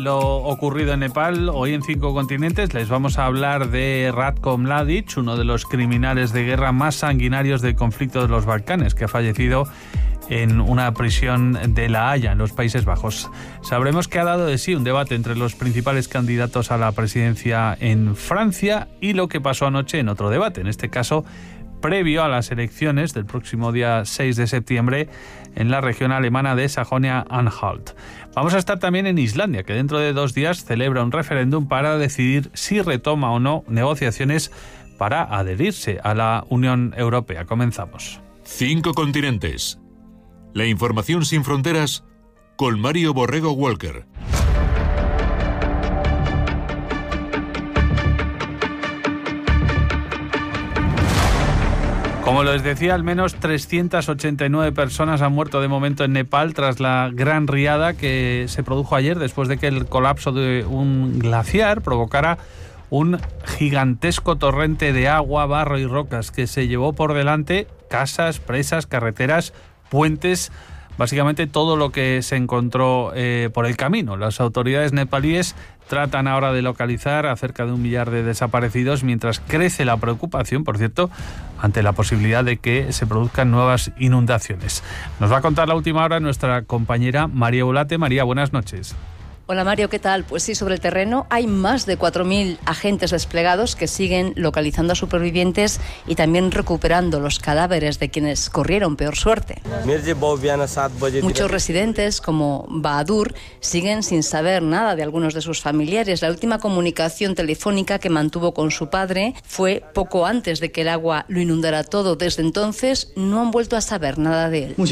lo ocurrido en Nepal. Hoy en 5 continentes les vamos a hablar de Ratko Mladic, uno de los criminales de guerra más sanguinarios del conflicto de los Balcanes, que ha fallecido en una prisión de La Haya, en los Países Bajos. Sabremos que ha dado de sí un debate entre los principales candidatos a la presidencia en Francia y lo que pasó anoche en otro debate, en este caso previo a las elecciones del próximo día 6 de septiembre en la región alemana de Sajonia-Anhalt. Vamos a estar también en Islandia, que dentro de 2 días celebra un referéndum para decidir si retoma o no negociaciones para adherirse a la Unión Europea. Comenzamos. 5 continentes. La información sin fronteras con Mario Borrego Walker. Como les decía, al menos 389 personas han muerto de momento en Nepal tras la gran riada que se produjo ayer después de que el colapso de un glaciar provocara un gigantesco torrente de agua, barro y rocas que se llevó por delante casas, presas, carreteras, puentes, básicamente todo lo que se encontró por el camino. Las autoridades nepalíes tratan ahora de localizar a cerca de 1 millar de desaparecidos, mientras crece la preocupación, por cierto, ante la posibilidad de que se produzcan nuevas inundaciones. Nos va a contar la última hora nuestra compañera María Bulate. María, buenas noches. Hola Mario, ¿qué tal? Pues sí, sobre el terreno hay más de 4.000 agentes desplegados que siguen localizando a supervivientes y también recuperando los cadáveres de quienes corrieron peor suerte. Muchos residentes, como Bahadur, siguen sin saber nada de algunos de sus familiares. La última comunicación telefónica que mantuvo con su padre fue poco antes de que el agua lo inundara todo. Desde entonces no han vuelto a saber nada de él.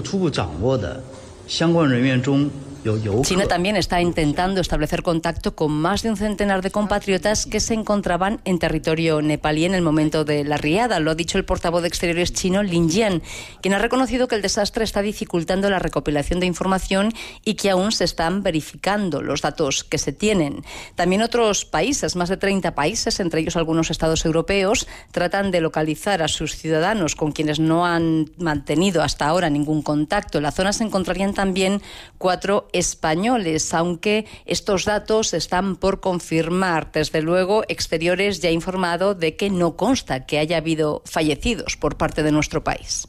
China también está intentando establecer contacto con más de un centenar de compatriotas que se encontraban en territorio nepalí en el momento de la riada. Lo ha dicho el portavoz de Exteriores chino, Lin Jian, quien ha reconocido que el desastre está dificultando la recopilación de información y que aún se están verificando los datos que se tienen. También otros países, más de 30 países, entre ellos algunos estados europeos, tratan de localizar a sus ciudadanos con quienes no han mantenido hasta ahora ningún contacto. En la zona se encontrarían también 4 españoles, aunque estos datos están por confirmar. Desde luego, Exteriores ya ha informado de que no consta que haya habido fallecidos por parte de nuestro país.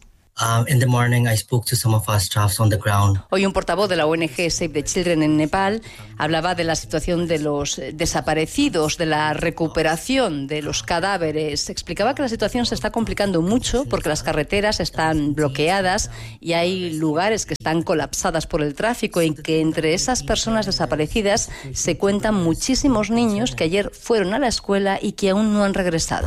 Hoy un portavoz de la ONG Save the Children en Nepal hablaba de la situación de los desaparecidos, de la recuperación de los cadáveres. Explicaba que la situación se está complicando mucho porque las carreteras están bloqueadas y hay lugares que están colapsadas por el tráfico, y que entre esas personas desaparecidas se cuentan muchísimos niños que ayer fueron a la escuela y que aún no han regresado.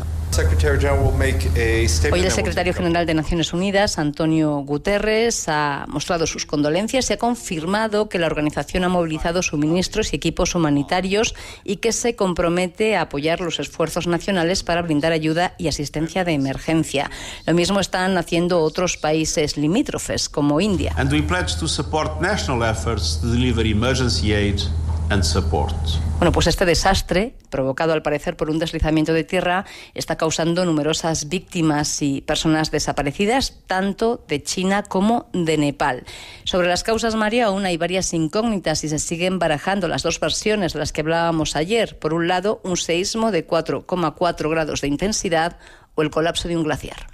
Hoy el secretario general de Naciones Unidas, Antonio Guterres, ha mostrado sus condolencias y ha confirmado que la organización ha movilizado suministros y equipos humanitarios y que se compromete a apoyar los esfuerzos nacionales para brindar ayuda y asistencia de emergencia. Lo mismo están haciendo otros países limítrofes, como India. And we pledge to support national efforts to deliver emergency aid and support. Bueno, pues este desastre, provocado al parecer por un deslizamiento de tierra, está causando numerosas víctimas y personas desaparecidas, tanto de China como de Nepal. Sobre las causas, María, aún hay varias incógnitas y se siguen barajando las 2 versiones de las que hablábamos ayer. Por un lado, un seísmo de 4,4 grados de intensidad o el colapso de un glaciar.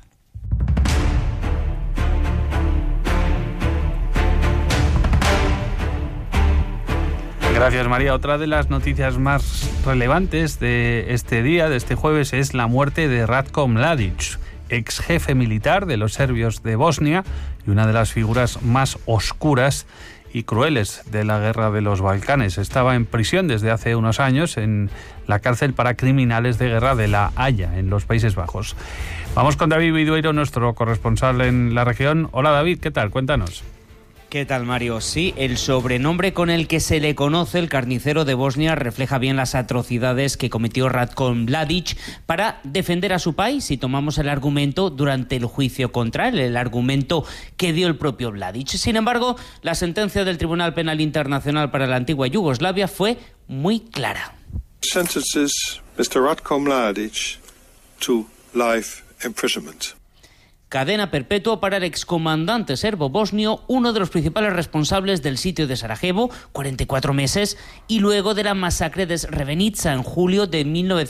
Gracias, María. Otra de las noticias más relevantes de este día, de este jueves, es la muerte de Ratko Mladic, ex jefe militar de los serbios de Bosnia y una de las figuras más oscuras y crueles de la guerra de los Balcanes. Estaba en prisión desde hace unos años en la cárcel para criminales de guerra de La Haya, en los Países Bajos. Vamos con David Vidueiro, nuestro corresponsal en la región. Hola, David, ¿qué tal? Cuéntanos. ¿Qué tal, Mario? Sí, el sobrenombre con el que se le conoce, el carnicero de Bosnia, refleja bien las atrocidades que cometió Ratko Mladic para defender a su país. Si tomamos el argumento durante el juicio contra él, el argumento que dio el propio Mladic. Sin embargo, la sentencia del Tribunal Penal Internacional para la antigua Yugoslavia fue muy clara. Sentences Mr. Ratko Mladic to life imprisonment. cadena perpetua para el excomandante serbo-bosnio, uno de los principales responsables del sitio de Sarajevo, 44 meses, y luego de la masacre de Srebrenica en julio de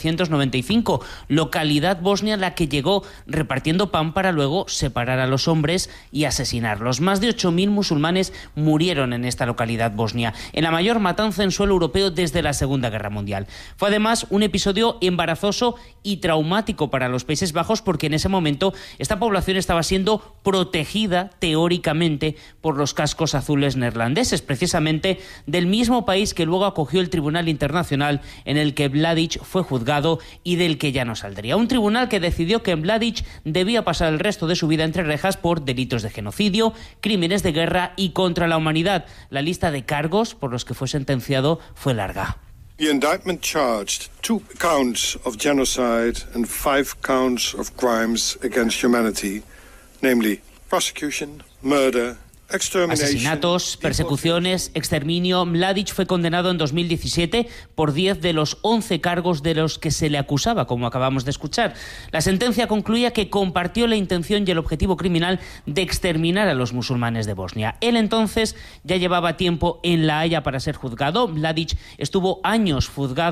1995, localidad bosnia a la que llegó repartiendo pan para luego separar a los hombres y asesinarlos. Más de 8.000 musulmanes murieron en esta localidad bosnia, en la mayor matanza en suelo europeo desde la Segunda Guerra Mundial. Fue además un episodio embarazoso y traumático para los Países Bajos, porque en ese momento esta población estaba siendo protegida teóricamente por los cascos azules neerlandeses, precisamente del mismo país que luego acogió el Tribunal Internacional en el que Mladić fue juzgado y del que ya no saldría. Un tribunal que decidió que Mladić debía pasar el resto de su vida entre rejas por delitos de genocidio, crímenes de guerra y contra la humanidad. La lista de cargos por los que fue sentenciado fue larga. The indictment charged 2 counts of genocide and 5 counts of crimes against humanity, namely prosecution, murder, asesinatos, persecuciones, exterminio. Mladić fue condenado en 2017 por 10 de los 11 cargos de los que se le acusaba, como acabamos de escuchar. La sentencia concluía que compartió la intención y el objetivo criminal de exterminar a los musulmanes de Bosnia. Él entonces ya llevaba tiempo en La Haya para ser juzgado. Mladić estuvo años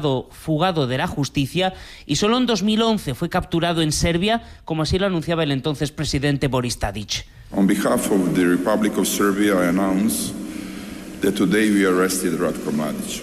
fugado de la justicia y solo en 2011 fue capturado en Serbia, como así lo anunciaba el entonces presidente Boris Tadić. On behalf of the Republic of Serbia, I announce that today we arrested Ratko Mladić.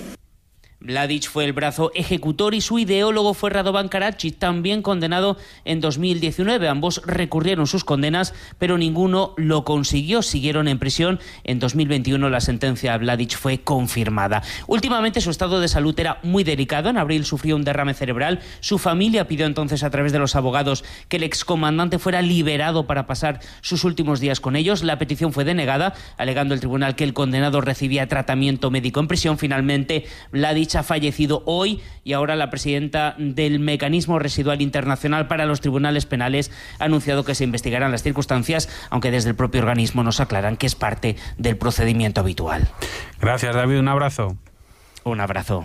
Mladić fue el brazo ejecutor y su ideólogo fue Radovan Karadzic, también condenado en 2019. Ambos recurrieron sus condenas, pero ninguno lo consiguió. Siguieron en prisión. En 2021 la sentencia a Mladić fue confirmada. Últimamente su estado de salud era muy delicado. En abril sufrió un derrame cerebral. Su familia pidió entonces a través de los abogados que el excomandante fuera liberado para pasar sus últimos días con ellos. La petición fue denegada, alegando el tribunal que el condenado recibía tratamiento médico en prisión. Finalmente, Mladić ha fallecido hoy y ahora la presidenta del Mecanismo Residual Internacional para los Tribunales Penales ha anunciado que se investigarán las circunstancias, aunque desde el propio organismo nos aclaran que es parte del procedimiento habitual. Gracias, David. Un abrazo. Un abrazo.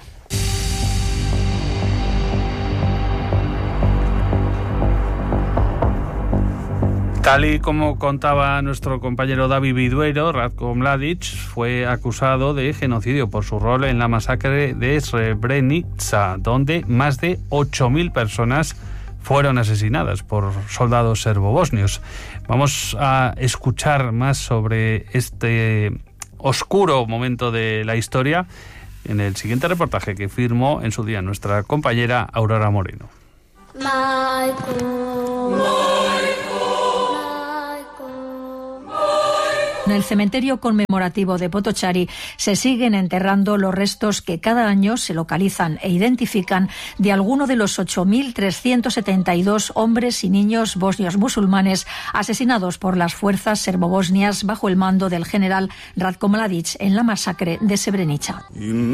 Tal y como contaba nuestro compañero David Viduero, Ratko Mladić fue acusado de genocidio por su rol en la masacre de Srebrenica, donde más de 8.000 personas fueron asesinadas por soldados serbobosnios. Vamos a escuchar más sobre este oscuro momento de la historia en el siguiente reportaje que firmó en su día nuestra compañera Aurora Moreno. En el cementerio conmemorativo de Potocari se siguen enterrando los restos que cada año se localizan e identifican de alguno de los 8.372 hombres y niños bosnios musulmanes asesinados por las fuerzas serbobosnias bajo el mando del general Ratko Mladić en la masacre de Srebrenica.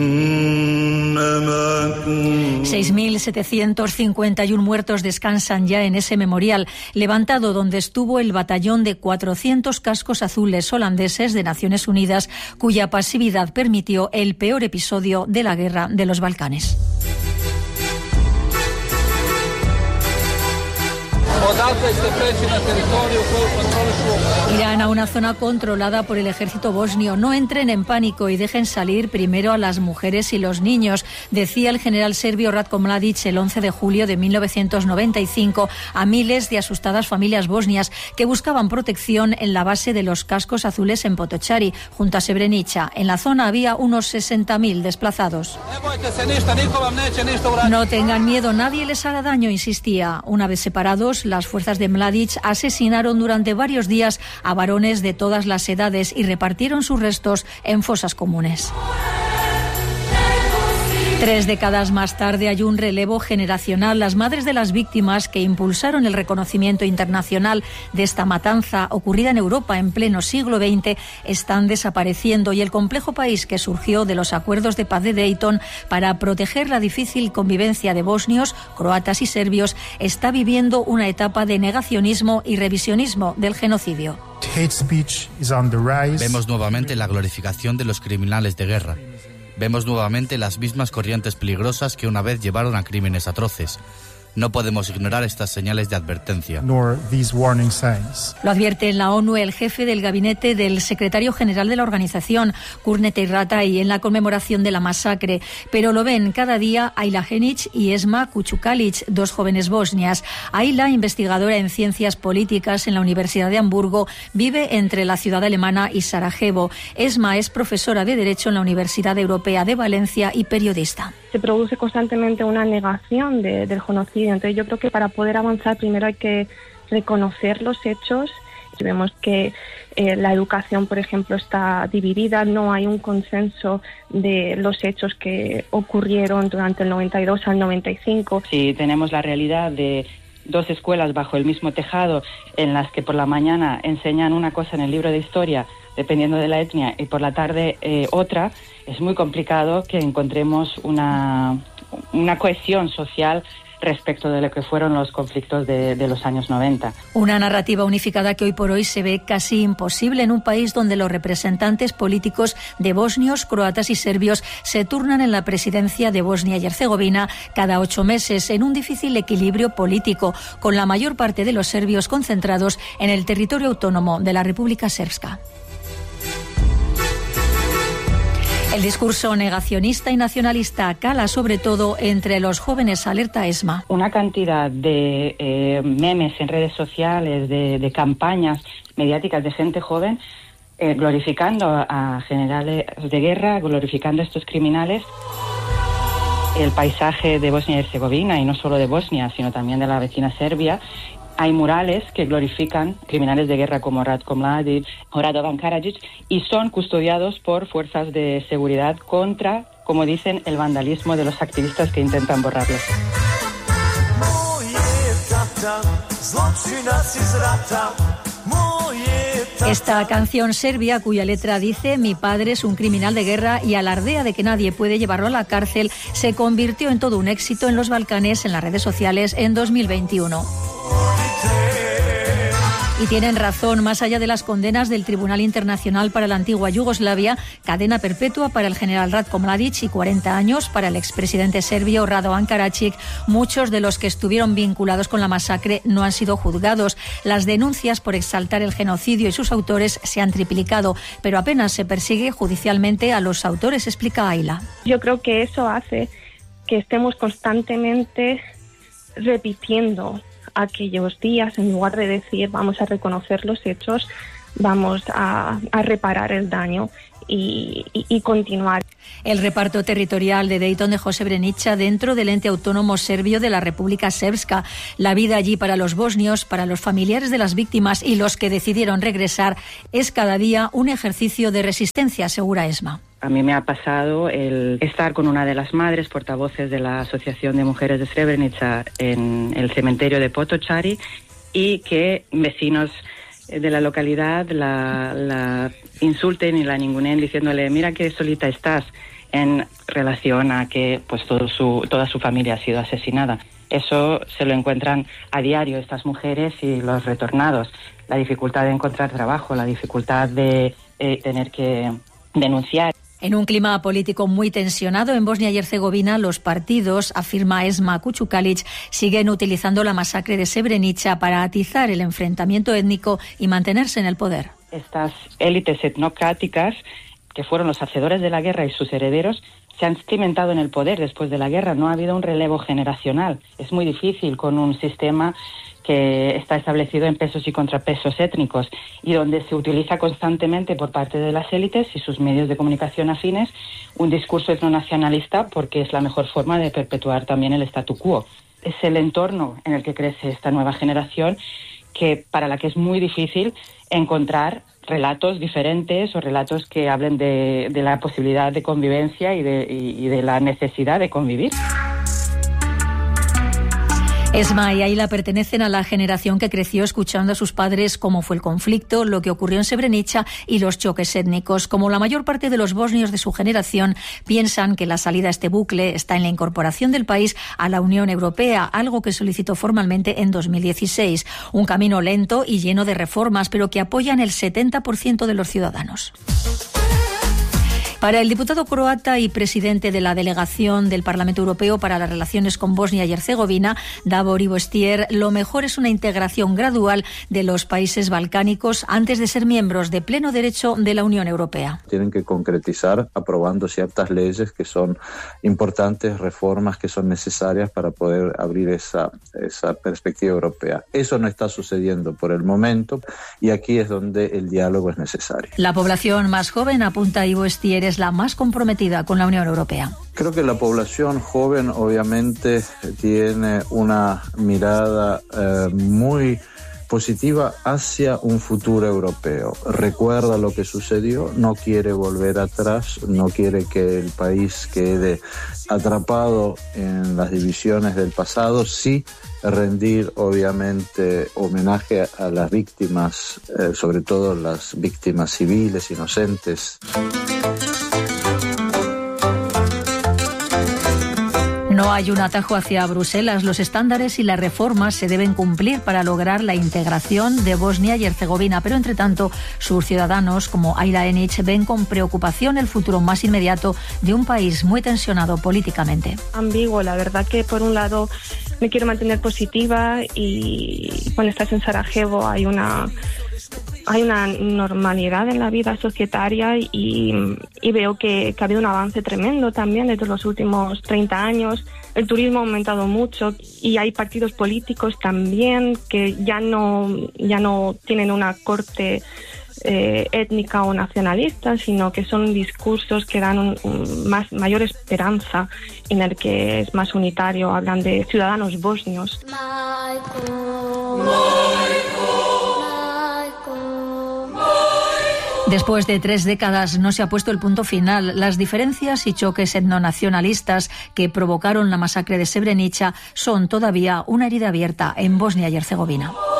6.751 muertos descansan ya en ese memorial, levantado donde estuvo el batallón de 400 cascos azules holandeses de Naciones Unidas, cuya pasividad permitió el peor episodio de la guerra de los Balcanes. Irán a una zona controlada por el ejército bosnio. No entren en pánico y dejen salir primero a las mujeres y los niños, decía el general serbio Ratko Mladić el 11 de julio de 1995 a miles de asustadas familias bosnias que buscaban protección en la base de los cascos azules en Potocari, junto a Srebrenica. En la zona había unos 60.000 desplazados. No tengan miedo, nadie les hará daño, insistía. Una vez separados, las fuerzas de Mladić asesinaron durante varios días a varones de todas las edades y repartieron sus restos en fosas comunes. 3 décadas más tarde hay un relevo generacional. Las madres de las víctimas que impulsaron el reconocimiento internacional de esta matanza ocurrida en Europa en pleno siglo XX están desapareciendo y el complejo país que surgió de los acuerdos de paz de Dayton para proteger la difícil convivencia de bosnios, croatas y serbios está viviendo una etapa de negacionismo y revisionismo del genocidio. Vemos nuevamente la glorificación de los criminales de guerra. Vemos nuevamente las mismas corrientes peligrosas que una vez llevaron a crímenes atroces. No podemos ignorar estas señales de advertencia. Lo advierte en la ONU el jefe del gabinete del secretario general de la organización, Kurnete Ratai, en la conmemoración de la masacre. Pero lo ven cada día Ayla Henic y Esma Kuchukalic, dos jóvenes bosnias. Ayla, investigadora en ciencias políticas en la Universidad de Hamburgo, vive entre la ciudad alemana y Sarajevo. Esma es profesora de Derecho en la Universidad Europea de Valencia y periodista. Se produce constantemente una negación del genocidio. Entonces yo creo que para poder avanzar primero hay que reconocer los hechos. Vemos que la educación, por ejemplo, está dividida, no hay un consenso de los hechos que ocurrieron durante el 92 al 95. Si tenemos la realidad de dos escuelas bajo el mismo tejado en las que por la mañana enseñan una cosa en el libro de historia, dependiendo de la etnia, y por la tarde otra, es muy complicado que encontremos una cohesión social respecto de lo que fueron los conflictos de los años 90. Una narrativa unificada que hoy por hoy se ve casi imposible en un país donde los representantes políticos de bosnios, croatas y serbios se turnan en la presidencia de Bosnia y Herzegovina cada 8 meses en un difícil equilibrio político, con la mayor parte de los serbios concentrados en el territorio autónomo de la República Srpska. El discurso negacionista y nacionalista cala sobre todo entre los jóvenes, alerta Esma. Una cantidad de memes en redes sociales, de campañas mediáticas de gente joven glorificando a generales de guerra, glorificando a estos criminales. El paisaje de Bosnia y Herzegovina, y no solo de Bosnia, sino también de la vecina Serbia, hay murales que glorifican criminales de guerra como Ratko Mladic o Radovan Karadzic y son custodiados por fuerzas de seguridad contra, como dicen, el vandalismo de los activistas que intentan borrarlos. Esta canción serbia, cuya letra dice «Mi padre es un criminal de guerra» y alardea de que nadie puede llevarlo a la cárcel, se convirtió en todo un éxito en los Balcanes, en las redes sociales, en 2021. Y tienen razón, más allá de las condenas del Tribunal Internacional para la antigua Yugoslavia, cadena perpetua para el general Ratko Mladic y 40 años para el expresidente serbio Radovan Karadzic, muchos de los que estuvieron vinculados con la masacre no han sido juzgados. Las denuncias por exaltar el genocidio y sus autores se han triplicado, pero apenas se persigue judicialmente a los autores, explica Ayla. Yo creo que eso hace que estemos constantemente repitiendo aquellos días, en lugar de decir vamos a reconocer los hechos, vamos a reparar el daño y continuar. El reparto territorial de Dayton dejó Srebrenica dentro del ente autónomo serbio de la República Srpska. La vida allí para los bosnios, para los familiares de las víctimas y los que decidieron regresar es cada día un ejercicio de resistencia, asegura Esma. A mí me ha pasado el estar con una de las madres portavoces de la Asociación de Mujeres de Srebrenica en el cementerio de Potočari y que vecinos de la localidad la insulten y la ninguneen diciéndole mira qué solita estás, en relación a que pues toda su familia ha sido asesinada. Eso se lo encuentran a diario estas mujeres y los retornados. La dificultad de encontrar trabajo, la dificultad de tener que denunciar. En un clima político muy tensionado en Bosnia y Herzegovina, los partidos, afirma Esma Kuchukalic, siguen utilizando la masacre de Srebrenica para atizar el enfrentamiento étnico y mantenerse en el poder. Estas élites etnocráticas, que fueron los hacedores de la guerra y sus herederos, se han cimentado en el poder después de la guerra. No ha habido un relevo generacional. Es muy difícil con un sistema que está establecido en pesos y contrapesos étnicos y donde se utiliza constantemente por parte de las élites y sus medios de comunicación afines un discurso etnonacionalista porque es la mejor forma de perpetuar también el statu quo. Es el entorno en el que crece esta nueva generación para la que es muy difícil encontrar relatos diferentes o relatos que hablen de la posibilidad de convivencia y de la necesidad de convivir. Esma y Ayla pertenecen a la generación que creció escuchando a sus padres cómo fue el conflicto, lo que ocurrió en Srebrenica y los choques étnicos. Como la mayor parte de los bosnios de su generación, piensan que la salida a este bucle está en la incorporación del país a la Unión Europea, algo que solicitó formalmente en 2016. Un camino lento y lleno de reformas, pero que apoyan el 70% de los ciudadanos. Para el diputado croata y presidente de la delegación del Parlamento Europeo para las relaciones con Bosnia y Herzegovina, Davor Ivo Stier, lo mejor es una integración gradual de los países balcánicos antes de ser miembros de pleno derecho de la Unión Europea. Tienen que concretizar aprobando ciertas leyes que son importantes, reformas que son necesarias para poder abrir esa perspectiva europea. Eso no está sucediendo por el momento y aquí es donde el diálogo es necesario. La población más joven, apunta Ivo Stier, es la más comprometida con la Unión Europea. Creo que la población joven obviamente tiene una mirada muy positiva hacia un futuro europeo. Recuerda lo que sucedió, no quiere volver atrás, no quiere que el país quede atrapado en las divisiones del pasado, sí rendir obviamente homenaje a las víctimas, sobre todo las víctimas civiles, inocentes. No hay un atajo hacia Bruselas. Los estándares y las reformas se deben cumplir para lograr la integración de Bosnia y Herzegovina. Pero, entre tanto, sus ciudadanos, como Aida Enic, ven con preocupación el futuro más inmediato de un país muy tensionado políticamente. Ambiguo, la verdad que por un lado me quiero mantener positiva y cuando estás en Sarajevo hay una normalidad en la vida societaria y veo que ha habido un avance tremendo también desde los últimos 30 años. El turismo ha aumentado mucho y hay partidos políticos también que ya no tienen una corte étnica o nacionalista, sino que son discursos que dan mayor esperanza, en el que es más unitario. Hablan de ciudadanos bosnios. Después de 3 décadas no se ha puesto el punto final. Las diferencias y choques etnonacionalistas que provocaron la masacre de Srebrenica son todavía una herida abierta en Bosnia y Herzegovina.